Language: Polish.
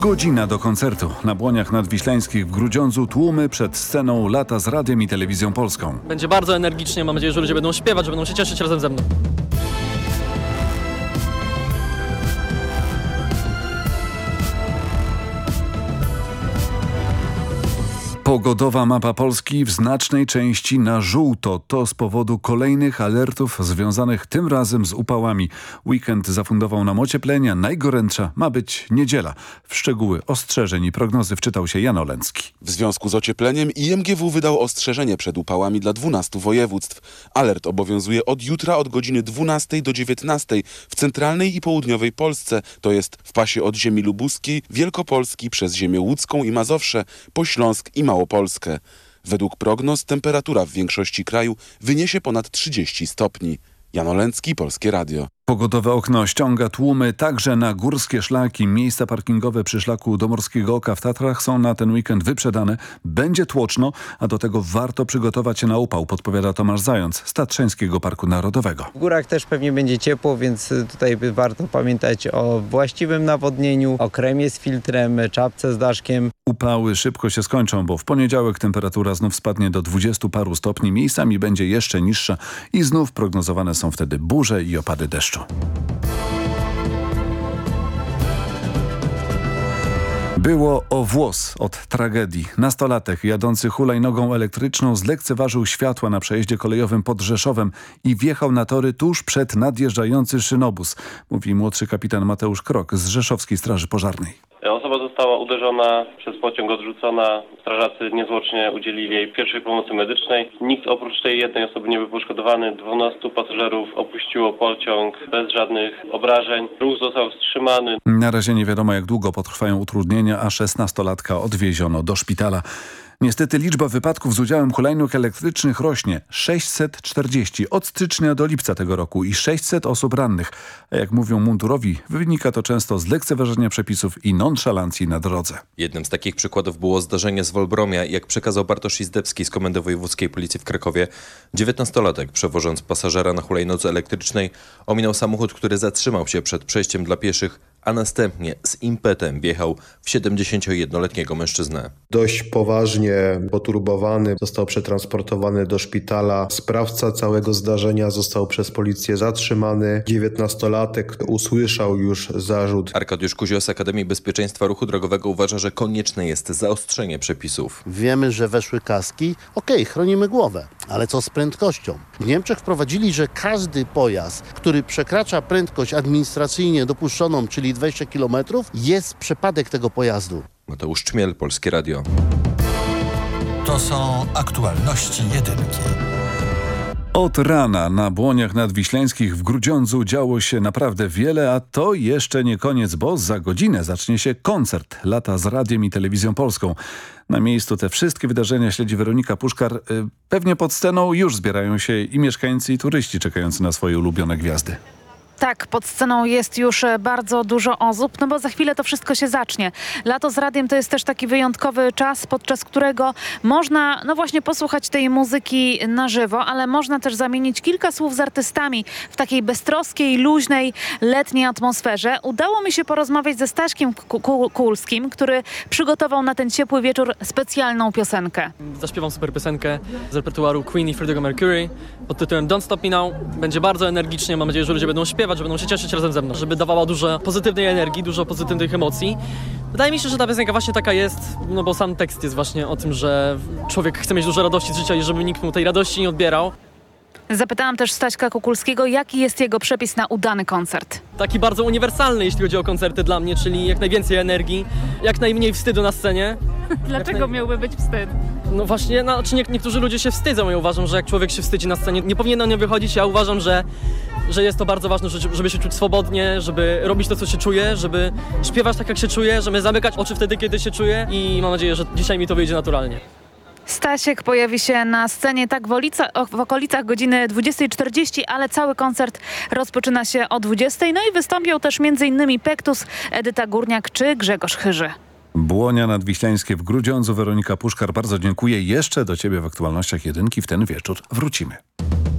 Godzina do koncertu. Na Błoniach Nadwiślańskich w Grudziądzu tłumy przed sceną Lata z Radiem i Telewizją Polską. Będzie bardzo energicznie, mam nadzieję, że ludzie będą śpiewać, że będą się cieszyć razem ze mną. Pogodowa mapa Polski w znacznej części na żółto. To z powodu kolejnych alertów związanych tym razem z upałami. Weekend zafundował nam ocieplenia. Najgorętsza ma być niedziela. W szczegóły ostrzeżeń i prognozy wczytał się Jan Olęcki. W związku z ociepleniem IMGW wydał ostrzeżenie przed upałami dla 12 województw. Alert obowiązuje od jutra od godziny 12 do 19 w centralnej i południowej Polsce, to jest w pasie od ziemi lubuskiej, Wielkopolski przez ziemię łódzką i Mazowsze, po Śląsk i Małopolskę. Według prognoz temperatura w większości kraju wyniesie ponad 30 stopni. Jan Olęcki, Polskie Radio. Pogodowe okno ściąga tłumy także na górskie szlaki. Miejsca parkingowe przy szlaku do Morskiego Oka w Tatrach są na ten weekend wyprzedane. Będzie tłoczno, a do tego warto przygotować się na upał, podpowiada Tomasz Zając z Tatrzańskiego Parku Narodowego. W górach też pewnie będzie ciepło, więc tutaj warto pamiętać o właściwym nawodnieniu, o kremie z filtrem, czapce z daszkiem. Upały szybko się skończą, bo w poniedziałek temperatura znów spadnie do 20 paru stopni. Miejscami będzie jeszcze niższa i znów prognozowane są wtedy burze i opady deszczu. Było o włos od tragedii. Nastolatek jadący hulajnogą elektryczną zlekceważył światła na przejeździe kolejowym pod Rzeszowem i wjechał na tory tuż przed nadjeżdżający szynobus, mówi młodszy kapitan Mateusz Krok z Rzeszowskiej Straży Pożarnej. Osoba została uderzona, przez pociąg odrzucona. Strażacy niezwłocznie udzielili jej pierwszej pomocy medycznej. Nikt oprócz tej jednej osoby nie był poszkodowany. 12 pasażerów opuściło pociąg bez żadnych obrażeń. Ruch został wstrzymany. Na razie nie wiadomo, jak długo potrwają utrudnienia, a 16-latka odwieziono do szpitala. Niestety liczba wypadków z udziałem hulajnóg elektrycznych rośnie. 640 od stycznia do lipca tego roku i 600 osób rannych. A jak mówią mundurowi, wynika to często z lekceważenia przepisów i nonszalancji na drodze. Jednym z takich przykładów było zdarzenie z Wolbromia. Jak przekazał Bartosz Izdebski z Komendy Wojewódzkiej Policji w Krakowie, 19-latek przewożąc pasażera na hulajnodze elektrycznej ominął samochód, który zatrzymał się przed przejściem dla pieszych, a następnie z impetem wjechał w 71-letniego mężczyznę. Dość poważnie poturbowany został przetransportowany do szpitala. Sprawca całego zdarzenia został przez policję zatrzymany. 19-latek usłyszał już zarzut. Arkadiusz Kuzio z Akademii Bezpieczeństwa Ruchu Drogowego uważa, że konieczne jest zaostrzenie przepisów. Wiemy, że weszły kaski. Chronimy głowę, ale co z prędkością? W Niemczech wprowadzili, że każdy pojazd, który przekracza prędkość administracyjnie dopuszczoną, czyli 20 km, jest przypadek tego pojazdu. Mateusz Czmiel, Polskie Radio. To są aktualności jedynki. Od rana na Błoniach Nadwiślańskich w Grudziądzu działo się naprawdę wiele, a to jeszcze nie koniec, bo za godzinę zacznie się koncert Lata z Radiem i Telewizją Polską. Na miejscu te wszystkie wydarzenia śledzi Weronika Puszkar. Pewnie pod sceną już zbierają się i mieszkańcy, i turyści czekający na swoje ulubione gwiazdy. Tak, pod sceną jest już bardzo dużo osób, no bo za chwilę to wszystko się zacznie. Lato z Radiem to jest też taki wyjątkowy czas, podczas którego można, no właśnie, posłuchać tej muzyki na żywo, ale można też zamienić kilka słów z artystami w takiej beztroskiej, luźnej, letniej atmosferze. Udało mi się porozmawiać ze Staśkiem Kulskim, który przygotował na ten ciepły wieczór specjalną piosenkę. Zaśpiewam super piosenkę z repertuaru Queen i Freddie'ego Mercury pod tytułem Don't Stop Me Now. Będzie bardzo energicznie, mam nadzieję, że ludzie będą śpiewać, że będą się cieszyć razem ze mną, żeby dawała dużo pozytywnej energii, dużo pozytywnych emocji. Wydaje mi się, że ta piosenka właśnie taka jest, no bo sam tekst jest właśnie o tym, że człowiek chce mieć dużo radości z życia i żeby nikt mu tej radości nie odbierał. Zapytałam też Staśka Kukulskiego, jaki jest jego przepis na udany koncert. Taki bardzo uniwersalny, jeśli chodzi o koncerty dla mnie, czyli jak najwięcej energii, jak najmniej wstydu na scenie. Dlaczego miałby być wstyd? No właśnie, niektórzy ludzie się wstydzą. Ja uważam, że jak człowiek się wstydzi na scenie, nie powinien na nie wychodzić. Ja uważam, że jest to bardzo ważne, żeby się czuć swobodnie, żeby robić to, co się czuje, żeby śpiewać tak, jak się czuje, żeby zamykać oczy wtedy, kiedy się czuje i mam nadzieję, że dzisiaj mi to wyjdzie naturalnie. Stasiek pojawi się na scenie w okolicach godziny 20:40, ale cały koncert rozpoczyna się o 20:00. No i wystąpią też m.in. Pektus, Edyta Górniak czy Grzegorz Chyży. Błonia Nadwiślańskie w Grudziądzu. Weronika Puszkar, bardzo dziękuję. Jeszcze do ciebie w aktualnościach jedynki w ten wieczór wrócimy.